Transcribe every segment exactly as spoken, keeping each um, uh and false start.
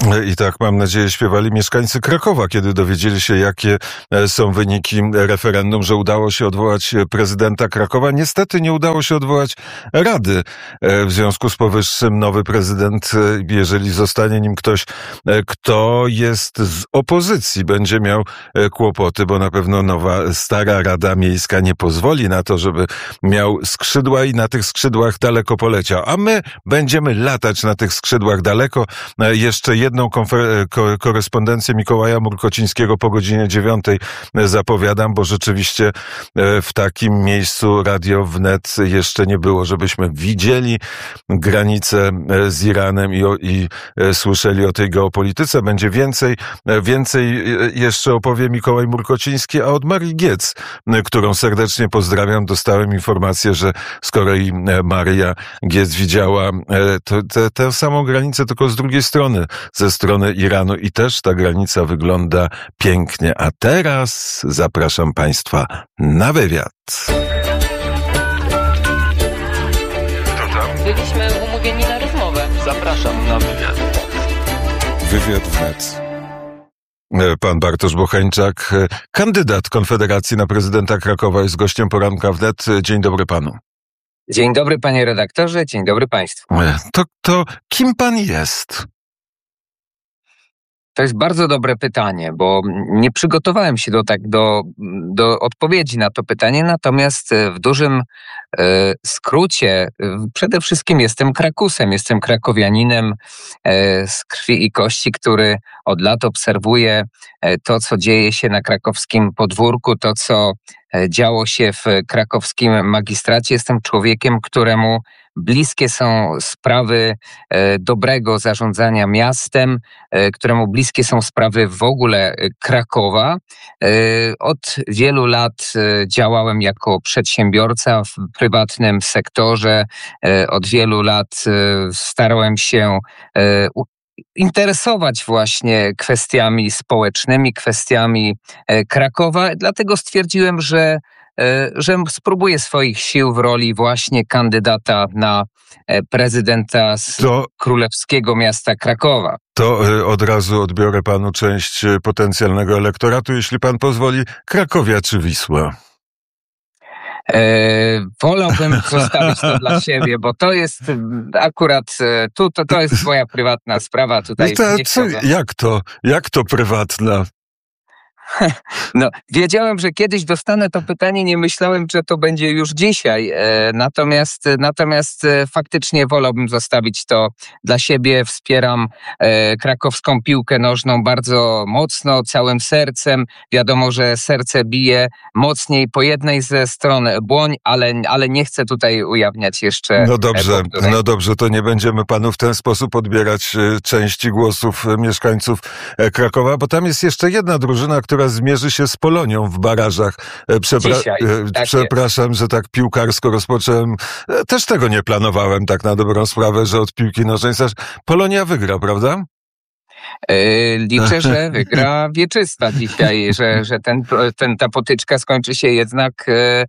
I tak, mam nadzieję, śpiewali mieszkańcy Krakowa, kiedy dowiedzieli się, jakie są wyniki referendum, że udało się odwołać prezydenta Krakowa. Niestety nie udało się odwołać Rady. W związku z powyższym nowy prezydent, jeżeli zostanie nim ktoś, kto jest z opozycji, będzie miał kłopoty, bo na pewno nowa, stara Rada Miejska nie pozwoli na to, żeby miał skrzydła i na tych skrzydłach daleko poleciał. A my będziemy latać na tych skrzydłach daleko. Jeszcze jedną konfer- ko- korespondencję Mikołaja Murkocińskiego po godzinie dziewiątej zapowiadam, bo rzeczywiście w takim miejscu Radio Wnet jeszcze nie było, żebyśmy widzieli granicę z Iranem i, o, i słyszeli o tej geopolityce. Będzie więcej, więcej jeszcze opowie Mikołaj Murkociński, a od Marii Giec, którą serdecznie pozdrawiam, dostałem informację, że z kolei Maria Giec widziała tę samą granicę, tylko z drugiej strony, ze strony Iranu i też ta granica wygląda pięknie. A teraz zapraszam Państwa na wywiad. Byliśmy umówieni na rozmowę. Zapraszam na wywiad. Wywiad Wnet. Pan Bartosz Bocheńczak, kandydat Konfederacji na prezydenta Krakowa, jest gościem poranka Wnet. Dzień dobry panu. Dzień dobry panie redaktorze, dzień dobry państwu. To, to kim pan jest? To jest bardzo dobre pytanie, bo nie przygotowałem się do, tak, do, do odpowiedzi na to pytanie, natomiast w dużym e, skrócie przede wszystkim jestem Krakusem, jestem krakowianinem e, z krwi i kości, który od lat obserwuje e, to, co dzieje się na krakowskim podwórku, to, co e, działo się w krakowskim magistracie. Jestem człowiekiem, któremu bliskie są sprawy e, dobrego zarządzania miastem, e, któremu bliskie są sprawy w ogóle Krakowa. E, od wielu lat e, działałem jako przedsiębiorca w prywatnym sektorze. E, od wielu lat e, starałem się e, u- interesować właśnie kwestiami społecznymi, kwestiami e, Krakowa. Dlatego stwierdziłem, że że spróbuję swoich sił w roli właśnie kandydata na prezydenta z to, królewskiego miasta Krakowa. To od razu odbiorę panu część potencjalnego elektoratu, jeśli pan pozwoli. Krakowia czy Wisła? E, wolałbym zostawić to dla siebie, bo to jest akurat, tu, to, to jest moja prywatna sprawa. Tutaj to, co, jak to? Jak to prywatna? No, wiedziałem, że kiedyś dostanę to pytanie, nie myślałem, że to będzie już dzisiaj, e, natomiast, natomiast e, faktycznie wolałbym zostawić to dla siebie. Wspieram e, krakowską piłkę nożną bardzo mocno, całym sercem. Wiadomo, że serce bije mocniej po jednej ze stron błoń, ale, ale nie chcę tutaj ujawniać jeszcze. No dobrze, e, no dobrze, to nie będziemy panu w ten sposób odbierać e, części głosów e, mieszkańców e, Krakowa, bo tam jest jeszcze jedna drużyna, która zmierzy się z Polonią w barażach. Przepra- Dzisiaj, tak Przepraszam, jest. że tak piłkarsko rozpocząłem. Też tego nie planowałem, tak na dobrą sprawę, że od piłki nożnej. Polonia wygra, prawda? Liczę, że wygra wieczysta dzisiaj, że, że ten, ten, ta potyczka skończy się jednak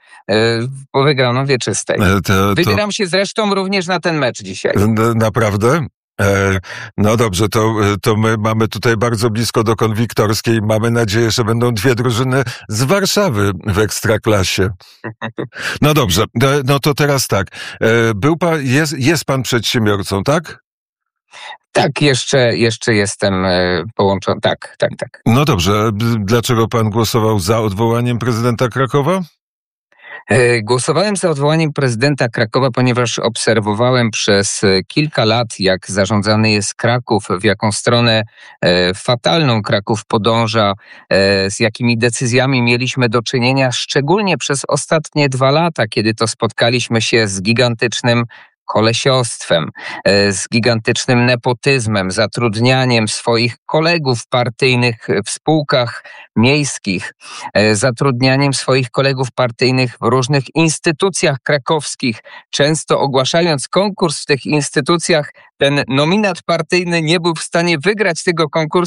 po wygraną wieczystej. To, to... Wybieram się zresztą również na ten mecz dzisiaj. Naprawdę? No dobrze, to, to my mamy tutaj bardzo blisko do Konwiktorskiej. Mamy nadzieję, że będą dwie drużyny z Warszawy w Ekstraklasie. No dobrze, no to teraz tak. Był pan, jest, jest pan przedsiębiorcą, tak? Tak, jeszcze, jeszcze jestem połączony. Tak, tak, tak. No dobrze, dlaczego pan głosował za odwołaniem prezydenta Krakowa? Głosowałem za odwołaniem prezydenta Krakowa, ponieważ obserwowałem przez kilka lat, jak zarządzany jest Kraków, w jaką stronę e, fatalną Kraków podąża, e, z jakimi decyzjami mieliśmy do czynienia, szczególnie przez ostatnie dwa lata, kiedy to spotkaliśmy się z gigantycznym kolesiostwem, z gigantycznym nepotyzmem, zatrudnianiem swoich kolegów partyjnych w spółkach miejskich, zatrudnianiem swoich kolegów partyjnych w różnych instytucjach krakowskich, często ogłaszając konkurs w tych instytucjach, ten nominat partyjny nie był w stanie wygrać tego konkursu,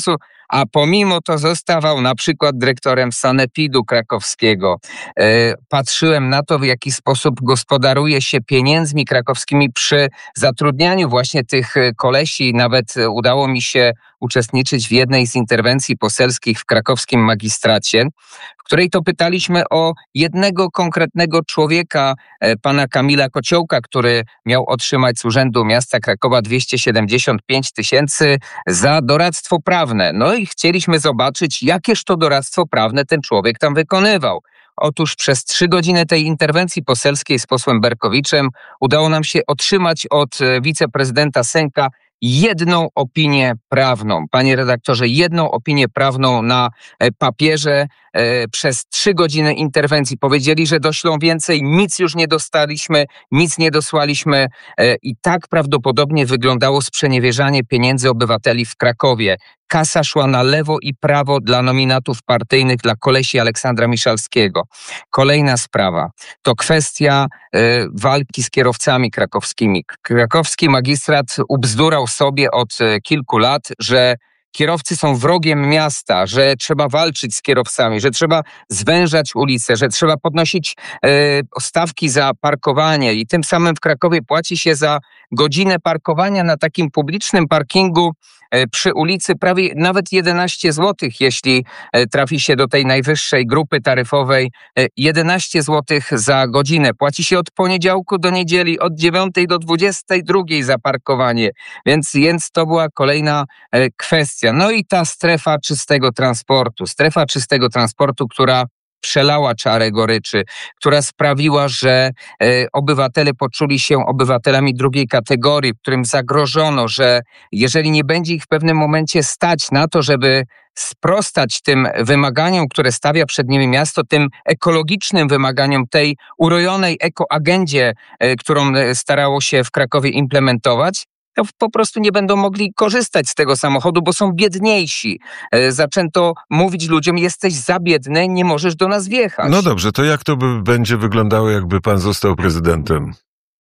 a pomimo to zostawał na przykład dyrektorem sanepidu krakowskiego. Patrzyłem na to, w jaki sposób gospodaruje się pieniędzmi krakowskimi przy zatrudnianiu właśnie tych kolesi. Nawet udało mi się uczestniczyć w jednej z interwencji poselskich w krakowskim magistracie, w której to pytaliśmy o jednego konkretnego człowieka, pana Kamila Kociołka, który miał otrzymać z Urzędu Miasta Krakowa dwieście siedemdziesiąt pięć tysięcy za doradztwo prawne. No i chcieliśmy zobaczyć, jakież to doradztwo prawne ten człowiek tam wykonywał. Otóż przez trzy godziny tej interwencji poselskiej z posłem Berkowiczem udało nam się otrzymać od wiceprezydenta Sęka jedną opinię prawną. Panie redaktorze, jedną opinię prawną na papierze e, przez trzy godziny interwencji. Powiedzieli, że doślą więcej, nic już nie dostaliśmy, nic nie dosłaliśmy e, i tak prawdopodobnie wyglądało sprzeniewierzanie pieniędzy obywateli w Krakowie. Kasa szła na lewo i prawo dla nominatów partyjnych, dla kolesi Aleksandra Miszalskiego. Kolejna sprawa to kwestia e, walki z kierowcami krakowskimi. Krakowski magistrat ubzdurał sobie od e, kilku lat, że kierowcy są wrogiem miasta, że trzeba walczyć z kierowcami, że trzeba zwężać ulice, że trzeba podnosić e, stawki za parkowanie i tym samym w Krakowie płaci się za godzinę parkowania na takim publicznym parkingu e, przy ulicy prawie nawet jedenaście złotych, jeśli e, trafi się do tej najwyższej grupy taryfowej. E, jedenaście złotych za godzinę. Płaci się od poniedziałku do niedzieli, od dziewiątej do dwudziestej drugiej za parkowanie. Więc, więc to była kolejna e, kwestia. No i ta strefa czystego transportu. Strefa czystego transportu, która przelała czarę goryczy, która sprawiła, że e, obywatele poczuli się obywatelami drugiej kategorii, którym zagrożono, że jeżeli nie będzie ich w pewnym momencie stać na to, żeby sprostać tym wymaganiom, które stawia przed nimi miasto, tym ekologicznym wymaganiom, tej urojonej ekoagendzie, e, którą starało się w Krakowie implementować, to po prostu nie będą mogli korzystać z tego samochodu, bo są biedniejsi. E, zaczęto mówić ludziom, jesteś za biedny, nie możesz do nas wjechać. No dobrze, to jak to by będzie wyglądało, jakby pan został prezydentem?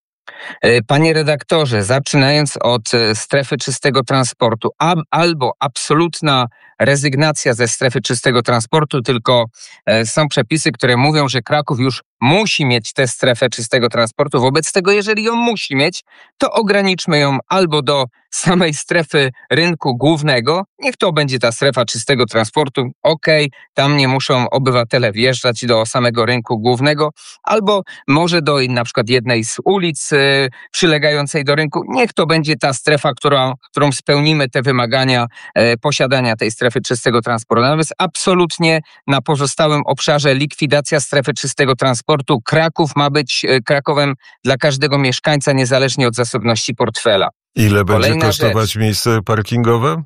E, Panie redaktorze, zaczynając od e, strefy czystego transportu, a, albo absolutna rezygnacja ze strefy czystego transportu, tylko e, są przepisy, które mówią, że Kraków już musi mieć tę strefę czystego transportu. Wobec tego, jeżeli ją musi mieć, to ograniczmy ją albo do samej strefy rynku głównego. Niech to będzie ta strefa czystego transportu. Okej, okay, tam nie muszą obywatele wjeżdżać do samego rynku głównego, albo może do na przykład jednej z ulic y, przylegającej do rynku. Niech to będzie ta strefa, która, którą spełnimy te wymagania y, posiadania tej strefy czystego transportu. Natomiast absolutnie na pozostałym obszarze likwidacja strefy czystego transportu. Kraków ma być Krakowem dla każdego mieszkańca, niezależnie od zasobności portfela. Ile Kolejna będzie kosztować rzecz. miejsce parkingowe?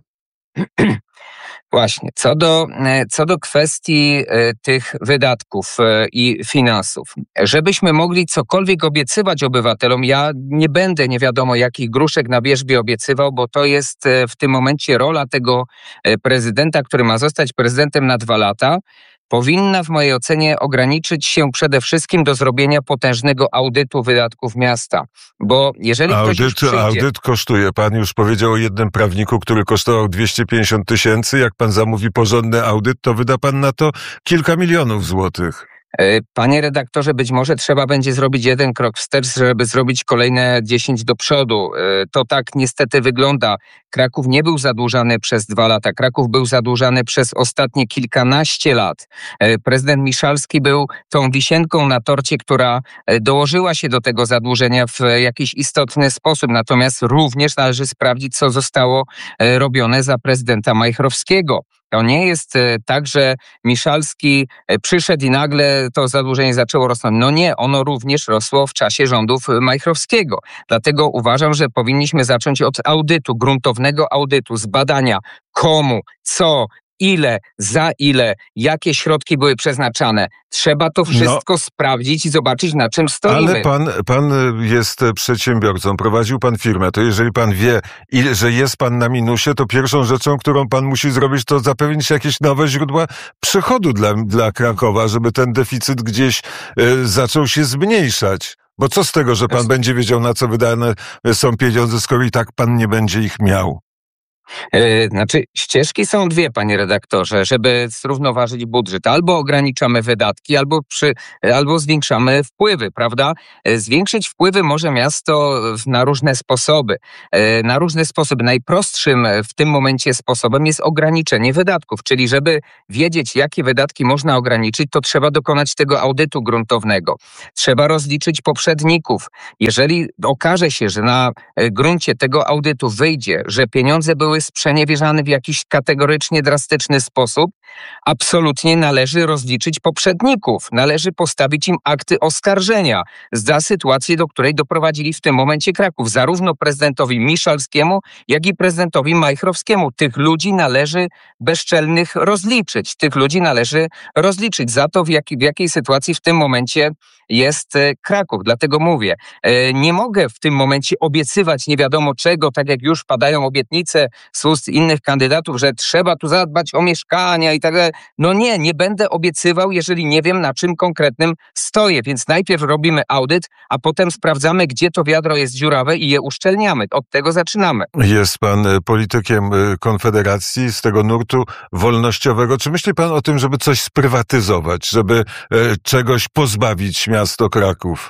Właśnie, co do, co do kwestii tych wydatków i finansów. Żebyśmy mogli cokolwiek obiecywać obywatelom, ja nie będę nie wiadomo jakich gruszek na wierzbie obiecywał, bo to jest w tym momencie rola tego prezydenta, który ma zostać prezydentem na dwa lata. Powinna w mojej ocenie ograniczyć się przede wszystkim do zrobienia potężnego audytu wydatków miasta. Bo jeżeli audyt, ktoś już przyjdzie... Audyt kosztuje. Pan już powiedział o jednym prawniku, który kosztował dwieście pięćdziesiąt tysięcy. Jak pan zamówi porządny audyt, to wyda pan na to kilka milionów złotych. Panie redaktorze, być może trzeba będzie zrobić jeden krok wstecz, żeby zrobić kolejne dziesięć do przodu. To tak niestety wygląda. Kraków nie był zadłużany przez dwa lata. Kraków był zadłużany przez ostatnie kilkanaście lat. Prezydent Miszalski był tą wisienką na torcie, która dołożyła się do tego zadłużenia w jakiś istotny sposób. Natomiast również należy sprawdzić, co zostało robione za prezydenta Majchrowskiego. To nie jest tak, że Miszalski przyszedł i nagle to zadłużenie zaczęło rosnąć. No nie, ono również rosło w czasie rządów Majchrowskiego. Dlatego uważam, że powinniśmy zacząć od audytu, gruntownego audytu, z badania komu, co, ile, za ile, jakie środki były przeznaczane. Trzeba to wszystko no, sprawdzić i zobaczyć, na czym stoimy. Ale pan, pan jest przedsiębiorcą, prowadził pan firmę. To jeżeli pan wie, że jest pan na minusie, to pierwszą rzeczą, którą pan musi zrobić, to zapewnić jakieś nowe źródła przychodu dla, dla Krakowa, żeby ten deficyt gdzieś y, zaczął się zmniejszać. Bo co z tego, że pan będzie wiedział, na co wydane są pieniądze, skoro i tak pan nie będzie ich miał? Yy, Znaczy, ścieżki są dwie, panie redaktorze, żeby zrównoważyć budżet. Albo ograniczamy wydatki, albo, przy, albo zwiększamy wpływy, prawda? Yy, Zwiększyć wpływy może miasto w- na różne sposoby. Yy, Na różne sposoby. Najprostszym w tym momencie sposobem jest ograniczenie wydatków, czyli żeby wiedzieć, jakie wydatki można ograniczyć, to trzeba dokonać tego audytu gruntownego. Trzeba rozliczyć poprzedników. Jeżeli okaże się, że na e, gruncie tego audytu wyjdzie, że pieniądze były sprzeniewierzane w jakiś kategorycznie drastyczny sposób, absolutnie należy rozliczyć poprzedników. Należy postawić im akty oskarżenia za sytuację, do której doprowadzili w tym momencie Kraków. Zarówno prezydentowi Miszalskiemu, jak i prezydentowi Majchrowskiemu. Tych ludzi należy bezczelnych rozliczyć. Tych ludzi należy rozliczyć za to, w, jaki, w jakiej sytuacji w tym momencie jest e, Kraków. Dlatego mówię, e, nie mogę w tym momencie obiecywać nie wiadomo czego, tak jak już padają obietnice z ust innych kandydatów, że trzeba tu zadbać o mieszkania i tak dalej. No nie, nie będę obiecywał, jeżeli nie wiem, na czym konkretnym stoję. Więc najpierw robimy audyt, a potem sprawdzamy, gdzie to wiadro jest dziurawe i je uszczelniamy. Od tego zaczynamy. Jest pan e, politykiem e, Konfederacji z tego nurtu wolnościowego. Czy myśli pan o tym, żeby coś sprywatyzować, żeby e, czegoś pozbawić miasto Kraków?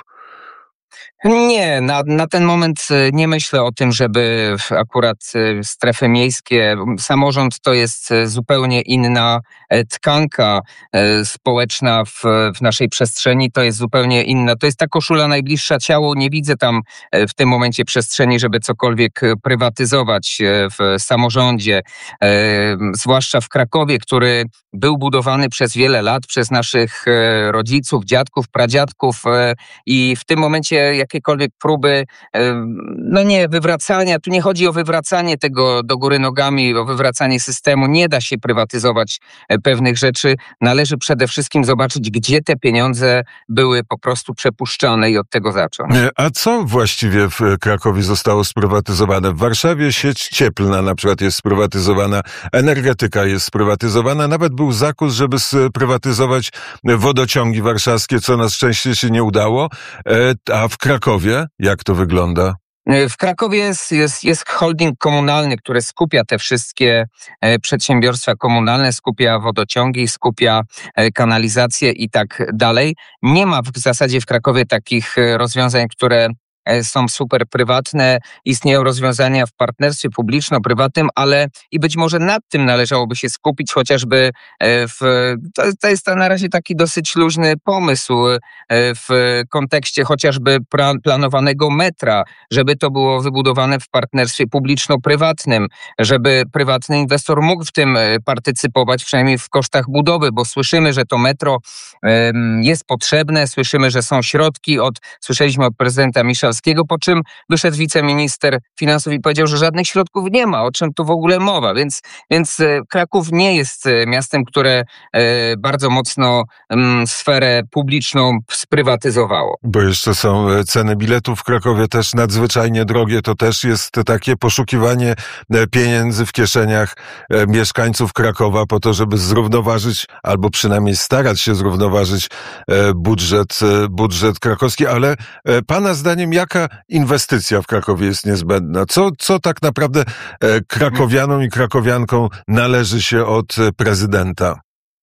Nie, na, na ten moment e, nie myślę o tym, żeby w- akurat e, strefy miejskie, samorząd to jest e, zupełnie inna e, tkanka e, społeczna w, w naszej przestrzeni, to jest zupełnie inna. To jest ta koszula najbliższa ciału, nie widzę tam e, w tym momencie przestrzeni, żeby cokolwiek e, prywatyzować e, w samorządzie, e, zwłaszcza w Krakowie, który był budowany przez wiele lat przez naszych e, rodziców, dziadków, pradziadków e, i w tym momencie jakiekolwiek próby, e, no nie, wywracania, tu nie chodzi o wywracanie tego do góry nogami, o wywracanie systemu, nie da się prywatyzować e, pewnych rzeczy. Należy przede wszystkim zobaczyć, gdzie te pieniądze były po prostu przepuszczane i od tego zacząć. E, A co właściwie w Krakowie zostało sprywatyzowane? W Warszawie sieć cieplna na przykład jest sprywatyzowana, energetyka jest sprywatyzowana, nawet był zakus, żeby sprywatyzować wodociągi warszawskie, co na szczęście się nie udało. E, A w Krakowie jak to wygląda? W Krakowie jest, jest, jest holding komunalny, który skupia te wszystkie e, przedsiębiorstwa komunalne, skupia wodociągi, skupia e, kanalizację i tak dalej. Nie ma w zasadzie w Krakowie takich e, rozwiązań, które e, są super prywatne. Istnieją rozwiązania w partnerstwie publiczno-prywatnym, ale i być może nad tym należałoby się skupić, chociażby e, w, to, to jest na razie taki dosyć luźny pomysł e, w kontekście chociażby pra, planowanego metra, żeby to było wybudowane w partnerstwie publiczno-prywatnym, żeby prywatny inwestor mógł w tym e, partycypować, przynajmniej w kosztach budowy, bo słyszymy, że to metro em, jest potrzebne, słyszymy, że są środki, od, słyszeliśmy od prezydenta Miszalskiego, po czym wyszedł wiceminister finansów i powiedział, że żadnych środków nie ma, o czym tu w ogóle mowa, więc, więc e, Kraków nie jest e, miastem, które e, bardzo mocno em, sferę publiczną sprywatyzowało. Bo jeszcze są e, ceny biletów w Krakowie też nadzwyczajnie drogie. To też jest takie poszukiwanie e, pieniędzy w kieszeniach e, mieszkańców Krakowa po to, żeby zrównoważyć, albo przynajmniej starać się zrównoważyć e, budżet, e, budżet krakowski. Ale e, pana zdaniem jaka inwestycja w Krakowie jest niezbędna? Co, co tak naprawdę e, krakowianom i krakowiankom należy się od e, prezydenta?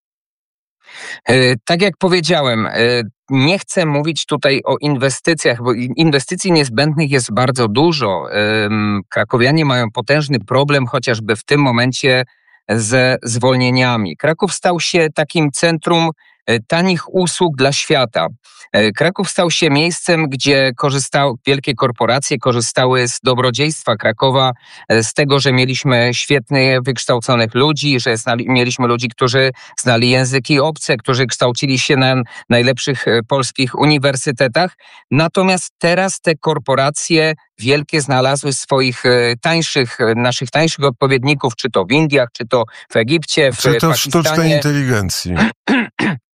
E, Tak jak powiedziałem, e, nie chcę mówić tutaj o inwestycjach, bo in- inwestycji niezbędnych jest bardzo dużo. Em, Krakowianie mają potężny problem chociażby w tym momencie ze zwolnieniami. Kraków stał się takim centrum e, tanich usług dla świata. E, Kraków stał się miejscem, gdzie korzystały wielkie korporacje, korzystały z dobrodziejstwa Krakowa, e, z tego, że mieliśmy świetnie wykształconych ludzi, że znali, mieliśmy ludzi, którzy znali języki obce, którzy kształcili się na najlepszych e, polskich uniwersytetach. Natomiast teraz te korporacje wielkie znalazły swoich e, tańszych, e, naszych tańszych odpowiedników, czy to w Indiach, czy to w Egipcie, w Czy to w sztucznej Pakistanie. inteligencji?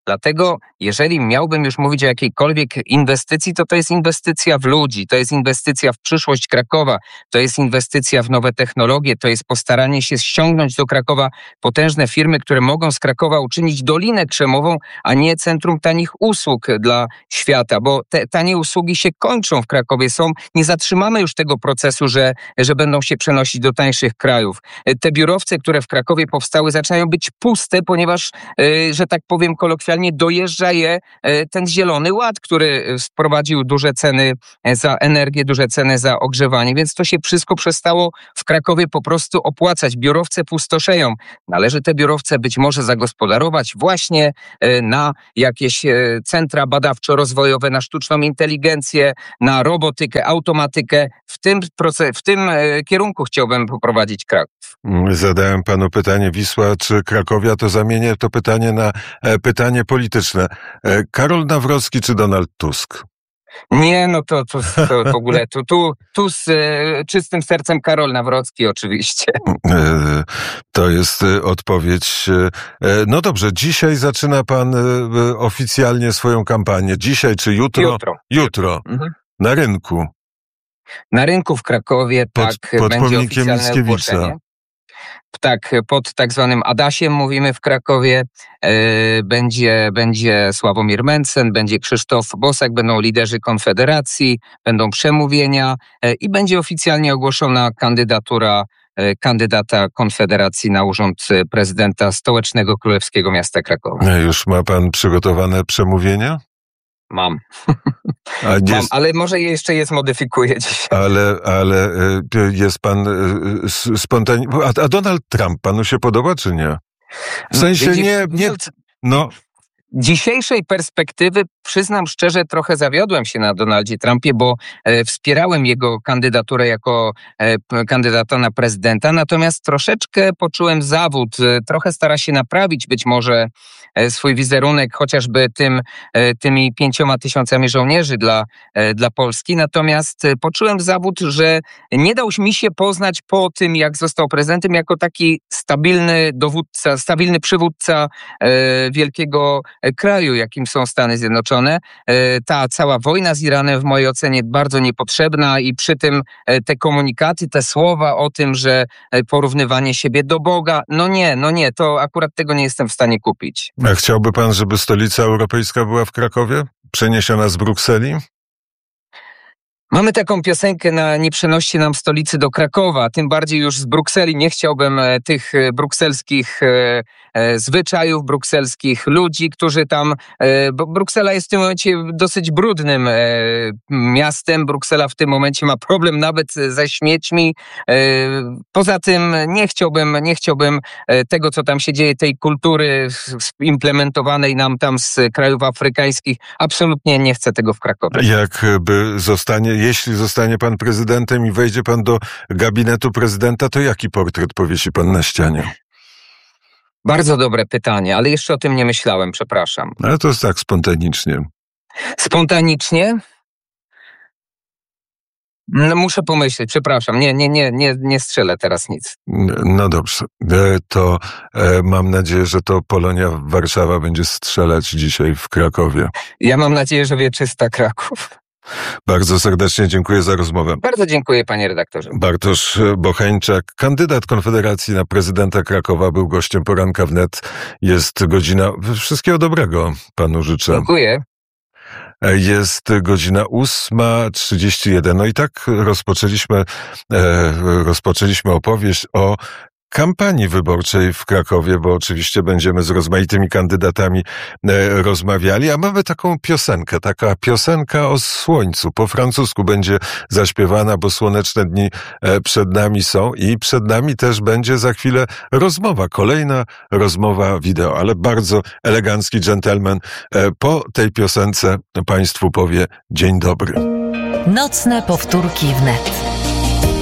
Dlatego, jeżeli miałbym już mówić o jakiejkolwiek inwestycji, to to jest inwestycja w ludzi, to jest inwestycja w przyszłość Krakowa, to jest inwestycja w nowe technologie, to jest postaranie się ściągnąć do Krakowa potężne firmy, które mogą z Krakowa uczynić Dolinę Krzemową, a nie centrum tanich usług dla świata, bo te tanie usługi się kończą w Krakowie, są, nie zatrzymamy już tego procesu, że, że będą się przenosić do tańszych krajów. Te biurowce, które w Krakowie powstały, zaczynają być puste, ponieważ, że tak powiem kolokwialnie, dojeżdża je ten Zielony Ład, który wprowadził duże ceny za energię, duże ceny za ogrzewanie, więc to się wszystko przestało w Krakowie po prostu opłacać. Biurowce pustoszeją. Należy te biurowce być może zagospodarować właśnie na jakieś centra badawczo-rozwojowe, na sztuczną inteligencję, na robotykę, automatykę. W tym, proces, w tym kierunku chciałbym poprowadzić Kraków. Zadałem panu pytanie Wisła czy Krakowia, to zamienię to pytanie na pytanie polityczne. Karol Nawrocki czy Donald Tusk? Nie, no to, to, to w ogóle tu, tu, tu z e, czystym sercem Karol Nawrocki oczywiście. E, to jest odpowiedź. E, no dobrze, dzisiaj zaczyna pan e, oficjalnie swoją kampanię. Dzisiaj czy jutro? Jutro. Jutro. Mhm. Na rynku. Na rynku w Krakowie, pod, tak, pod będzie oficjalne ogłoszenie. Tak, pod tak zwanym Adasiem mówimy w Krakowie, e, będzie, będzie Sławomir Mencen, będzie Krzysztof Bosak, będą liderzy Konfederacji, będą przemówienia e, i będzie oficjalnie ogłoszona kandydatura e, kandydata Konfederacji na urząd prezydenta Stołecznego Królewskiego Miasta Krakowa. Już ma pan przygotowane przemówienia? Mam. A jest, Mam, ale może je jeszcze je zmodyfikuję dzisiaj. Ale, ale jest pan spontaniczny. A, a Donald Trump panu się podoba, czy nie? W sensie nie, nie, no. Dzisiejszej perspektywy, przyznam szczerze, trochę zawiodłem się na Donaldzie Trumpie, bo e, wspierałem jego kandydaturę jako e, kandydata na prezydenta, natomiast troszeczkę poczułem zawód, e, trochę stara się naprawić być może e, swój wizerunek, chociażby tym, e, tymi pięcioma tysiącami żołnierzy dla, e, dla Polski, natomiast e, poczułem zawód, że nie dał mi się poznać po tym, jak został prezydentem, jako taki stabilny dowódca, stabilny przywódca e, wielkiego kraju, jakim są Stany Zjednoczone. Ta cała wojna z Iranem w mojej ocenie bardzo niepotrzebna i przy tym te komunikaty, te słowa o tym, że porównywanie siebie do Boga, no nie, no nie, to akurat tego nie jestem w stanie kupić. A chciałby pan, żeby stolica europejska była w Krakowie? Przeniesiona z Brukseli? Mamy taką piosenkę na Nie przenoście nam stolicy do Krakowa, tym bardziej już z Brukseli. Nie chciałbym tych brukselskich e, e, zwyczajów, brukselskich ludzi, którzy tam... E, bo Bruksela jest w tym momencie dosyć brudnym e, miastem. Bruksela w tym momencie ma problem nawet ze śmiećmi. E, poza tym nie chciałbym, nie chciałbym tego, co tam się dzieje, tej kultury implementowanej nam tam z krajów afrykańskich. Absolutnie nie chcę tego w Krakowie. Jakby zostanie... Jeśli zostanie pan prezydentem i wejdzie pan do gabinetu prezydenta, to jaki portret powiesi pan na ścianie? Bardzo dobre pytanie, ale jeszcze o tym nie myślałem, przepraszam. Ale to jest tak spontanicznie. Spontanicznie? No, muszę pomyśleć, przepraszam, nie, nie, nie, nie, nie strzelę teraz nic. No dobrze, to e, mam nadzieję, że to Polonia Warszawa będzie strzelać dzisiaj w Krakowie. Ja mam nadzieję, że wieczysta Kraków. Bardzo serdecznie dziękuję za rozmowę. Bardzo dziękuję, panie redaktorze. Bartosz Bocheńczak, kandydat Konfederacji na prezydenta Krakowa, był gościem Poranka Wnet. Jest godzina... Wszystkiego dobrego panu życzę. Dziękuję. Jest godzina ósma trzydzieści jeden. No i tak rozpoczęliśmy, e, rozpoczęliśmy opowieść o kampanii wyborczej w Krakowie, bo oczywiście będziemy z rozmaitymi kandydatami e, rozmawiali, a mamy taką piosenkę, taka piosenka o słońcu. Po francusku będzie zaśpiewana, bo słoneczne dni e, przed nami są i przed nami też będzie za chwilę rozmowa, kolejna rozmowa wideo, ale bardzo elegancki dżentelmen e, po tej piosence państwu powie dzień dobry. Nocne powtórki wnet.